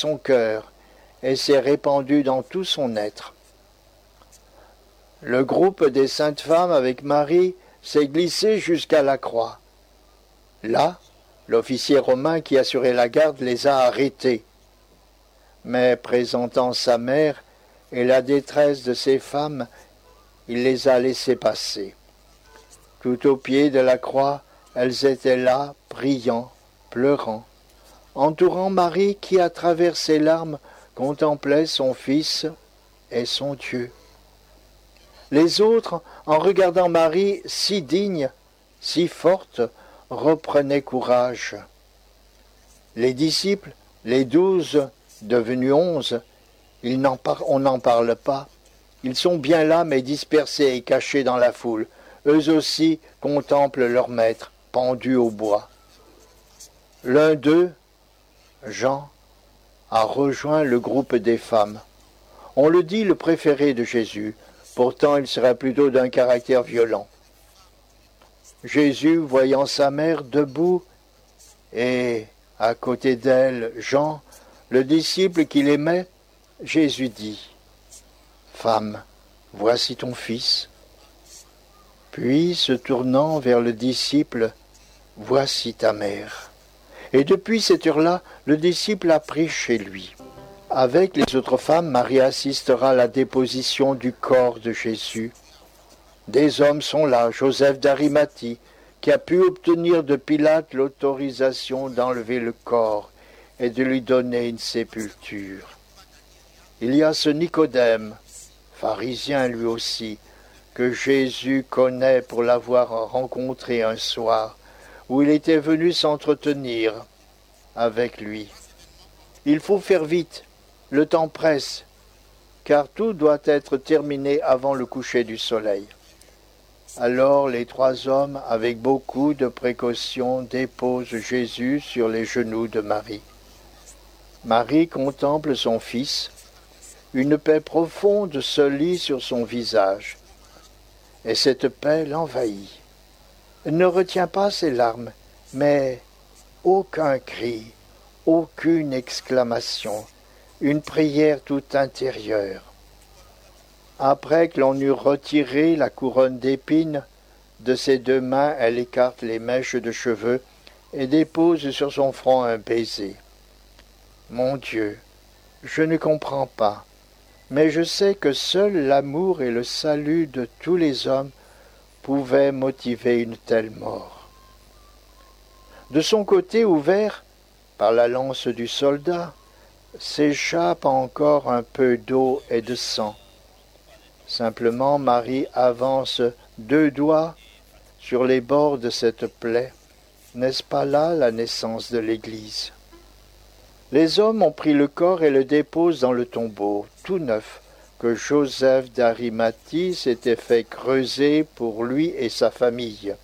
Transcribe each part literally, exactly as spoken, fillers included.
son cœur et s'est répandu dans tout son être. Le groupe des saintes femmes avec Marie s'est glissé jusqu'à la croix. Là, l'officier romain qui assurait la garde les a arrêtés. Mais présentant sa mère et la détresse de ces femmes, il les a laissées passer. Tout au pied de la croix, elles étaient là, priant, pleurant, entourant Marie qui, à travers ses larmes, contemplait son Fils et son Dieu. Les autres, en regardant Marie si digne, si forte, reprenaient courage. Les disciples, les douze, devenus onze, ils n'en par- on n'en parle pas. Ils sont bien là, mais dispersés et cachés dans la foule. Eux aussi contemplent leur maître, pendu au bois. L'un d'eux, Jean, a rejoint le groupe des femmes. On le dit le préféré de Jésus, pourtant il serait plutôt d'un caractère violent. Jésus, voyant sa mère debout, et à côté d'elle, Jean, le disciple qu'il aimait, Jésus dit, « Femme, voici ton fils. » Puis, se tournant vers le disciple, « Voici ta mère. » Et depuis cette heure-là, le disciple a pris chez lui. Avec les autres femmes, Marie assistera à la déposition du corps de Jésus. Des hommes sont là, Joseph d'Arimathie, qui a pu obtenir de Pilate l'autorisation d'enlever le corps et de lui donner une sépulture. Il y a ce Nicodème, pharisien lui aussi, que Jésus connaît pour l'avoir rencontré un soir, où il était venu s'entretenir avec lui. Il faut faire vite, le temps presse, car tout doit être terminé avant le coucher du soleil. Alors les trois hommes, avec beaucoup de précaution, déposent Jésus sur les genoux de Marie. Marie contemple son fils, une paix profonde se lit sur son visage, et cette paix l'envahit. Elle ne retient pas ses larmes, mais aucun cri, aucune exclamation, une prière toute intérieure. Après que l'on eut retiré la couronne d'épines, de ses deux mains elle écarte les mèches de cheveux et dépose sur son front un baiser. Mon Dieu, je ne comprends pas, mais je sais que seul l'amour et le salut de tous les hommes pouvaient motiver une telle mort. De son côté ouvert, par la lance du soldat, s'échappe encore un peu d'eau et de sang. Simplement, Marie avance deux doigts sur les bords de cette plaie. N'est-ce pas là la naissance de l'Église? Les hommes ont pris le corps et le déposent dans le tombeau, tout neuf, que Joseph d'Arimathie s'était fait creuser pour lui et sa famille.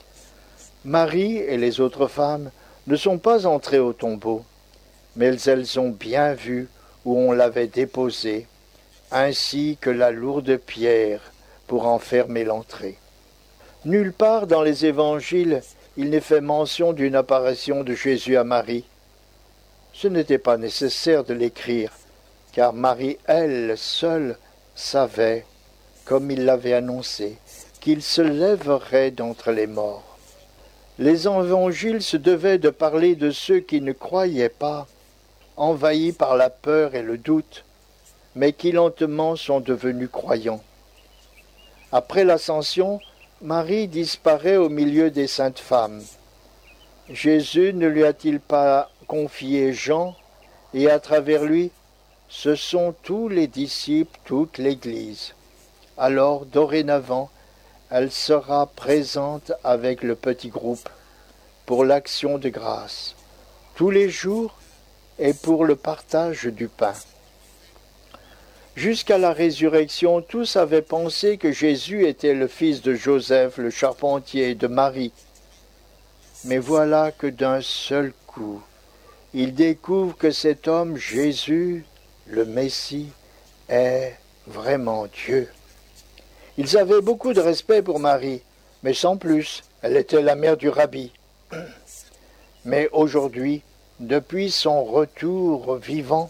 Marie et les autres femmes ne sont pas entrées au tombeau, mais elles ont bien vu où on l'avait déposé, ainsi que la lourde pierre pour en fermer l'entrée. Nulle part dans les évangiles il n'est fait mention d'une apparition de Jésus à Marie. Ce n'était pas nécessaire de l'écrire, car Marie, elle seule, savait, comme il l'avait annoncé, qu'il se lèverait d'entre les morts. Les évangiles se devaient de parler de ceux qui ne croyaient pas, envahis par la peur et le doute, mais qui lentement sont devenus croyants. Après l'ascension, Marie disparaît au milieu des saintes femmes. Jésus ne lui a-t-il pas confié Jean, et à travers lui, ce sont tous les disciples, toute l'Église. Alors, dorénavant, elle sera présente avec le petit groupe pour l'action de grâce, tous les jours et pour le partage du pain. Jusqu'à la résurrection, tous avaient pensé que Jésus était le fils de Joseph, le charpentier, et de Marie. Mais voilà que d'un seul coup, ils découvrent que cet homme, Jésus, le Messie, est vraiment Dieu. Ils avaient beaucoup de respect pour Marie, mais sans plus, elle était la mère du Rabbi. Mais aujourd'hui, depuis son retour vivant,